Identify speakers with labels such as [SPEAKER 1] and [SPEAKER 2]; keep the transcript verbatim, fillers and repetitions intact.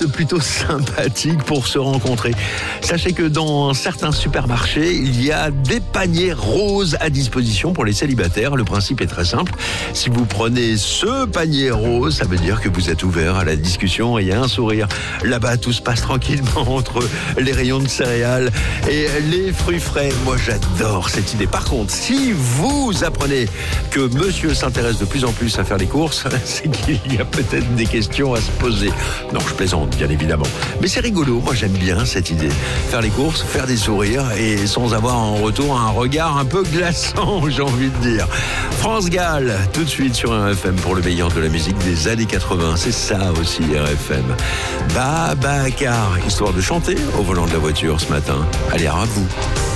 [SPEAKER 1] prétexte plutôt sympathique pour se rencontrer. Sachez que dans certains supermarchés, il y a des paniers roses à disposition pour les célibataires. Le principe est très simple. Si vous prenez ce panier rose, ça veut dire que vous êtes ouvert à la discussion et il y a un sourire. Là-bas, tout se passe tranquillement entre les rayons de céréales et les fruits frais. Moi, j'adore cette idée. Par contre, si vous apprenez que monsieur s'intéresse de plus en plus à faire les courses, c'est qu'il y a peut-être des questions à se poser. Non, je plaisante, bien évidemment. Mais c'est rigolo. Moi, j'aime bien cette idée. Faire les courses, faire des sourires et sans avoir en retour un regard un peu glaçant, j'ai envie de dire. France Gall, tout de suite sur R F M pour le meilleur de la musique des années quatre-vingts. C'est ça aussi, R F M. Babacar, histoire de chanter au volant de la voiture ce matin. Allez, à vous.